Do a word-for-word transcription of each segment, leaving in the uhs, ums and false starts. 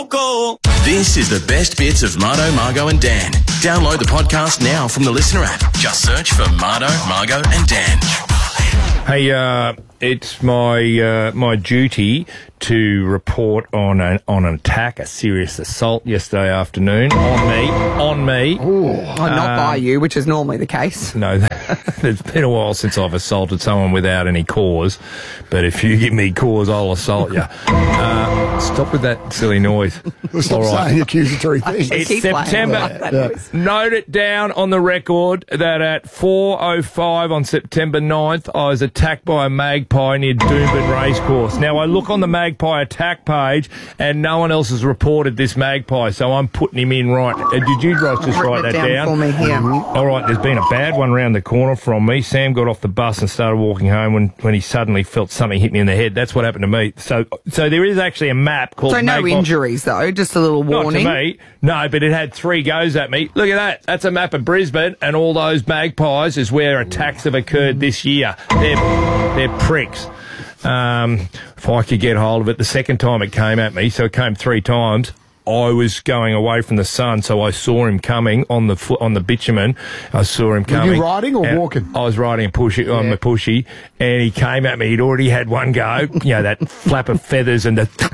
This is the best bits of Mardo, Margo and Dan. Download the podcast now from the Listener app. Just search for Mardo, Margo and Dan. Hey, uh, it's my uh, my duty to report on an on an attack, a serious assault yesterday afternoon on me, on me. Ooh, oh, not um, by you, which is normally the case. No, it's been a while since I've assaulted someone without any cause, but if you give me cause, I'll assault you. Uh, stop with that silly noise. Well, stop right. saying accusatory things. It's September. Yeah. Note it down on the record that at four oh five on September ninth, I was attacked by a magpie near Doomben Racecourse. Now, I look on the magpie attack page and no one else has reported this magpie, so I'm putting him in right. Uh, did you guys just write that down? down for me here. Mm-hmm. All right, there's been a bad one round the corner from me. Sam got off the bus and started walking home when, when he suddenly felt something hit me in the head. That's what happened to me. So so there is actually a map called... So no magpie. Injuries, though? Just a little warning? Not to me. No, but it had three goes at me. Look at that. That's a map of Brisbane, and all those magpies is where attacks have occurred this year. They're, they're pricks. Um, if I could get hold of it, the second time it came at me, so it came three times, I was going away from the sun, so I saw him coming on the fo- on the bitumen. I saw him coming. Were you riding or walking? I was riding a pushy, yeah. on the pushy, and he came at me. He'd already had one go, you know, that flap of feathers and the...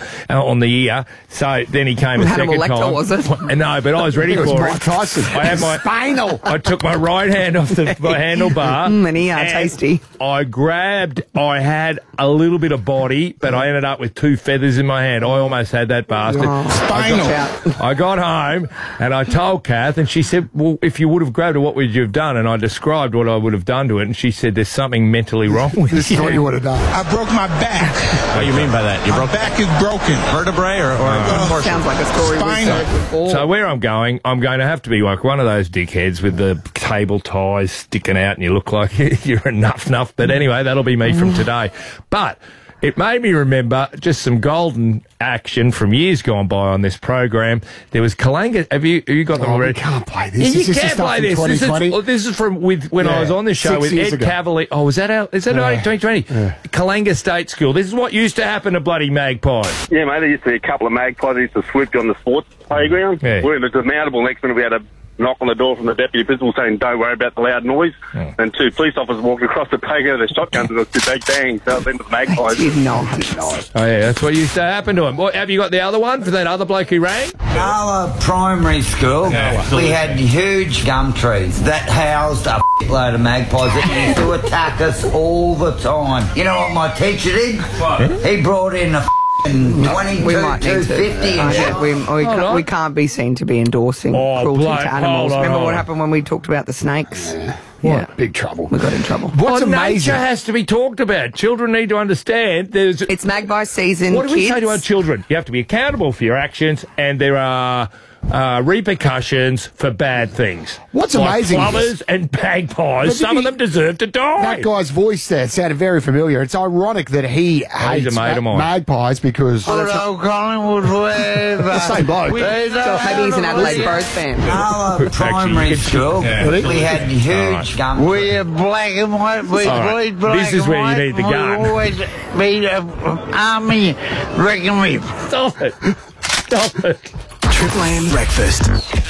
on the ear. So then he came a second Lecter, time. was it? No, but I was ready it for was it. Mike Tyson. I had my spinal. I took my right hand off the my handlebar. Mm, and he are tasty. I grabbed. I had a little bit of body, but I ended up with two feathers in my hand. I almost had that bastard. Oh, spinal. I got, I got home and I told Kath, and she said, "Well, if you would have grabbed it, what would you have done?" And I described what I would have done to it, and she said, "There's something mentally wrong with this you." This is what you would have done. I broke my back. What do you mean by that? You my broke back is broken. Vertebrae or, or uh, portion? Sounds like a story we've heard before. So where I'm going, I'm going to have to be like one of those dickheads with the cable ties sticking out and you look like you're a nuff-nuff. But anyway, that'll be me from today. But it made me remember just some golden action from years gone by on this program. There was Kalanga. Have you have you got them oh, already? We can't play this. Yeah, is you this can't play this. This is, oh, this is from with when yeah, I was on this show with Ed ago. Cavalier. Oh, was that out? Is that uh, twenty twenty? Yeah. Kalanga State School. This is what used to happen to bloody magpies. Yeah, mate. There used to be a couple of magpies that used to swoop you on the sports playground. Yeah. We're in the demountable. Next minute we had a knock on the door from the deputy principal saying, "Don't worry about the loud noise." Oh. And two police officers walked across the playground with their shotguns and it was two big bangs. So then the magpies. Did not. Oh, yeah, that's what used to happen to him. What, have you got the other one for that other bloke who rang? Our primary school, yeah, we had huge gum trees that housed a load of magpies that used to attack us all the time. You know what my teacher did? What? He brought in a twenty-two, we might two fifty. Uh, yeah, we, we, can't, we can't be seen to be endorsing oh, cruelty bloke, to animals. on, Remember on. what happened when we talked about the snakes? Yeah. Yeah. What? Big trouble. We got in trouble. What's well, amazing? Nature has to be talked about. Children need to understand. There's It's magpie season. What do we kids. say to our children? You have to be accountable for your actions, and there are uh, repercussions for bad things. What's like amazing? Plovers and magpies. Some of them deserve to die. That guy's voice there sounded very familiar. It's ironic that he oh, hates he's a mate ma- of mine. magpies because Hello, Collingwood, wherever. the same bloke. So maybe he's an Adelaide Bros fan. Our primary school, yeah. we had huge right. gum trees. We are black and white. We right. bleed black This is and where white. you need the we gun. always be an army wrecking me. Stop it. Stop it. Triple M Breakfast.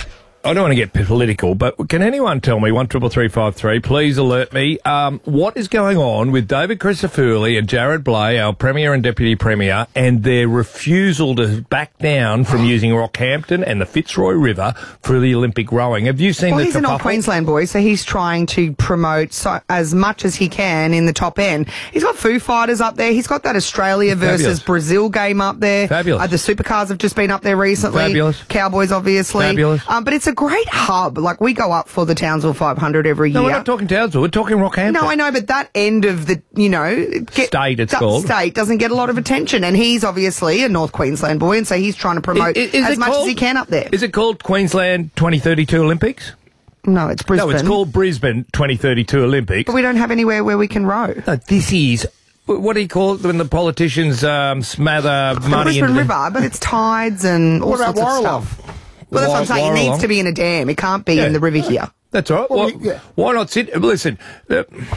I don't want to get political, but can anyone tell me, one triple three five three, please alert me, um, what is going on with David Crisafulli and Jared Blay, our Premier and Deputy Premier, and their refusal to back down from using Rockhampton and the Fitzroy River for the Olympic rowing? Have you seen well, the he's a North Queensland boy, so he's trying to promote so, as much as he can in the top end. He's got Foo Fighters up there. He's got that Australia versus Fabulous. Brazil game up there. Fabulous. Uh, the Supercars have just been up there recently. Fabulous. Cowboys, obviously. Fabulous. Um, but it's a great hub. Like, we go up for the Townsville five hundred every No, year. we're not talking Townsville. We're talking Rockhampton. No, I know, but that end of the, you know... Get, State, it's that called. State doesn't get a lot of attention, and he's obviously a North Queensland boy, and so he's trying to promote Is- is as it much called- as he can up there. Is it called Queensland twenty thirty-two Olympics? No, it's Brisbane. No, it's called Brisbane twenty thirty-two Olympics. But we don't have anywhere where we can row. No, this is... What do you call it when the politicians um, smother The money Brisbane into the... River, but it's tides and all What about sorts of Warralong? stuff. Well, that's what I'm saying. It needs Warralong. to be in a dam. It can't be Yeah. in the river here. That's all right. Well, Well, yeah. Why not sit... Listen, uh,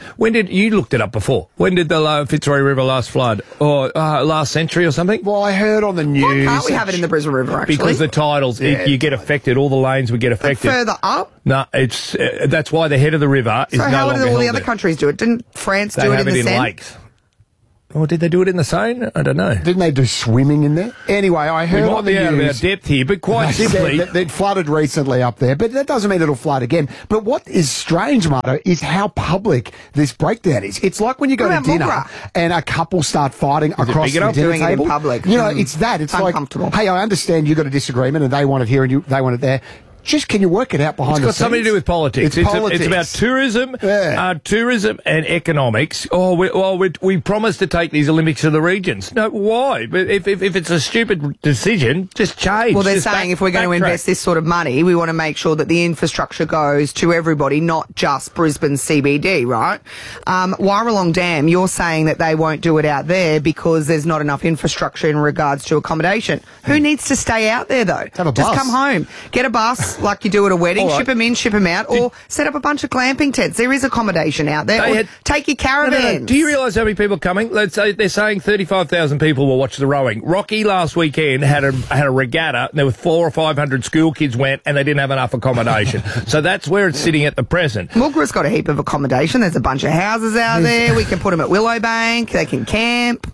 When did you looked it up before? When did the uh, Fitzroy River last flood, or uh, last century or something? Well, I heard on the news. Why can't we have it in the Brisbane River, actually? Because the tidals, Yeah. it, you get affected. All the lanes would get affected. Further up? No, it's uh, that's why the head of the river is So no how longer did all the held other there. countries do it? Didn't France They do it have in it the in Seine? lakes. Or did they do it in the Seine? I don't know. Didn't they do swimming in there? Anyway, I We heard might on the be out of our news. depth here, but quite They said simply, that they'd flooded recently up there, but that doesn't mean it'll flood again. But what is strange, Marto, is how public this breakdown is. It's like when you go What to about dinner Mulgra? and a couple start fighting across big the enough? dinner Doing it in table. public. You know, Mm. it's that. It's It's like, uncomfortable. hey, I understand you got a disagreement and they want it here and you they want it there. Just can you work it out behind it's the got something to scenes? do with politics. It's, a- politics. it's about tourism, Yeah. uh, tourism and economics. Oh, we, well, we, we promised to take these Olympics to the regions. No, why? But if, if, if it's a stupid decision, just change. Well, they're Just saying back- if we're going to backtrack. invest this sort of money, we want to make sure that the infrastructure goes to everybody, not just Brisbane C B D, right? Um, Warralong Dam, you're saying that they won't do it out there because there's not enough infrastructure in regards to accommodation. Who needs to stay out there, though? Have a Just bus. come home. Get a bus like you do at a wedding, All right. ship them in, ship them out, or set up a bunch of glamping tents. There is accommodation out there. They Or had- take your No, no, caravans. no. Do you realise how many people are coming? Let's say they're saying thirty-five thousand people will watch the rowing. Rocky last weekend had a had a regatta. And there were four or five hundred school kids went, and they didn't have enough accommodation. So that's where it's sitting at the present. Mulgra's got a heap of accommodation. There's a bunch of houses out there. We can put them at Willowbank. They can camp.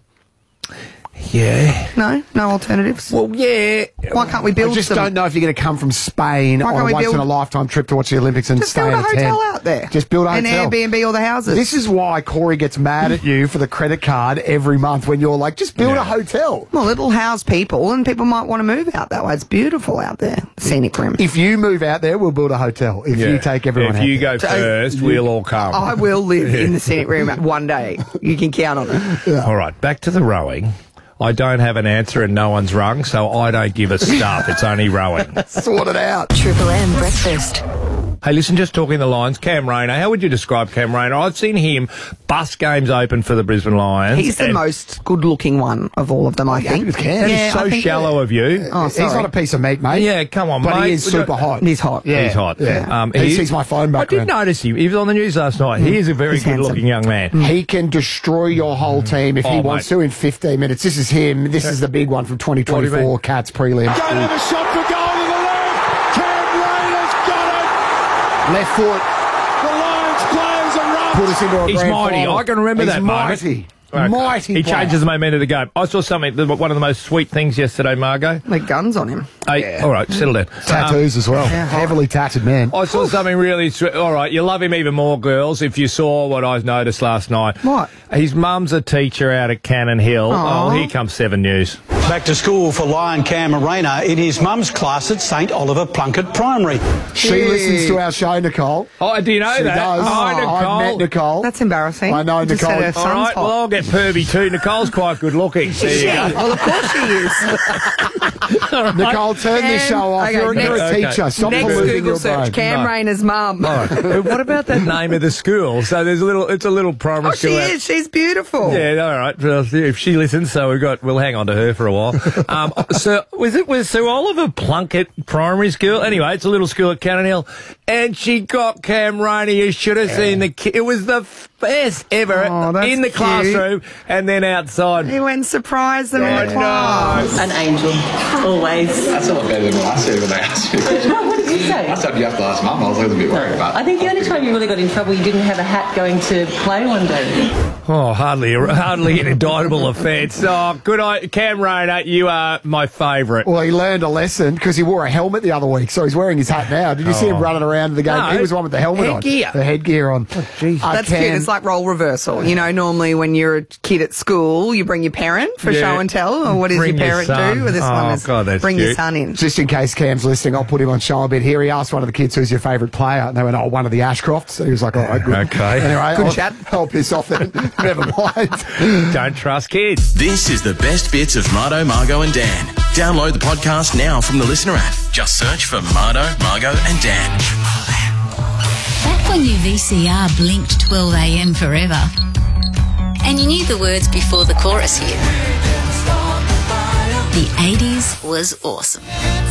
Yeah. No, no alternatives. Well, yeah. Why can't we build I just some? don't know if you're going to come from Spain Why on can't a we once build- in a lifetime trip to watch the Olympics and Just stay build in a a tent. hotel out there. Just build a and hotel. Airbnb all the houses. This is why Corey gets mad at you for the credit card every month when you're like, just build Yeah. a hotel. well, it'll house people, and people might want to move out that way. It's beautiful out there, scenic rim. If you move out there, we'll build a hotel. If you take everyone If out you there. go first, we'll all come. I will live in the scenic room one day. You can count on it. All right, back to the rowing. I don't have an answer and no one's rung, so I don't give a stuff. It's only rowing. Sort it out. Triple M breakfast. Hey, listen, just talking the Lions, Cam Rayner. How would you describe Cam Rayner? I've seen him bust games open for the Brisbane Lions. He's the and most good-looking one of all of them, I think. with Cam. That Yeah, is so I think- shallow of you. Oh, He's sorry. not a piece of meat, mate. Yeah, come on, but mate. he is We super don't- hot. He's hot. Yeah. He's hot. Yeah. Um, He he's- sees my phone I did background. notice him. He was on the news last night. He is a very He's handsome. good-looking young man. He can destroy your whole team if he Oh, wants mate. to in fifteen minutes. This is him. This is the big one from twenty twenty-four Cats prelim. Don't have a shot for goal to the left. Cam Rayner's got Left foot. it. The Lions players are run. Put us into a He's grand mighty. final. I can remember He's that moment. mighty. Okay. Mighty. He player. changes the momentum of the game. I saw something, the- one of the most sweet things yesterday, Margot. Like guns on him. Hey, all right, settle down. Tattoos as well. Heavily tatted man. Um, I saw something really sweet. All right, you love him even more, girls, if you saw what I noticed last night. What? His mum's a teacher out at Cannon Hill. Aw. Oh, here comes Seven News. Back to school for Lion Cam Rayner in his mum's class at St Oliver Plunkett Primary. She listens to our show, Nicole. Oh, do you know She that? does. Oh, I've Nicole. met Nicole. That's embarrassing. I know, Just Nicole. said her All son's right, hot. well, I'll get pervy too. Nicole's quite good looking. There you go. Well, of course she is. Nicole, turn this Cam- show off. okay, you're, you're a next- teacher. Stop Next polluting Google your search, brain. Cam No. Rayner's mum. All right. Uh, what about that name of the school? So there's a little, it's a little primary Oh, she school. out- is. She's beautiful. Yeah, all right. Well, if she listens, so we've got, we'll hang on to her for a while. Um, so was it was Sir Oliver Plunkett Primary School? Anyway, it's a little school at Cannon Hill, and she got Cam Rayner. You should have seen the kid. It was the best ever Oh, that's in the cute. classroom and then outside. He went and surprised them in I the class. An angel, always. That's a lot better than what I said when they asked me. What did you say? I said you have to ask mum. I was a little bit worried about. I think the only time you really got in trouble, you didn't have a hat going to play one day. Oh, hardly, hardly an indictable offence. Oh, good eye, Cam Rayner. You are my favourite. Well, he learned a lesson because he wore a helmet the other week, so he's wearing his hat now. Did you see him running around the game? No. He was the one with the helmet Headgear. on. The headgear on. Oh, jeez. That's cute. It's like role reversal. You know, normally when you're a kid at school, you bring your parent for Yeah. show and tell. Or what does Bring your your parent son. do? Or this Oh, one is God, that's bring your cute. son in. Just in case Cam's listening, I'll put him on show a bit here. He asked one of the kids, who's your favourite player? And they went, oh, one of the Ashcrofts. And he was like, all right, good. Okay. Anyway, Good I'll, chat. I'll piss off then. Never mind. Don't trust kids. This is the best bits of Mardo, Margo and Dan. Download the podcast now from the Listener app. Just search for Mardo, Margo and Dan. Back when your V C R blinked twelve a.m. forever, and you knew the words before the chorus hit, the eighties was awesome.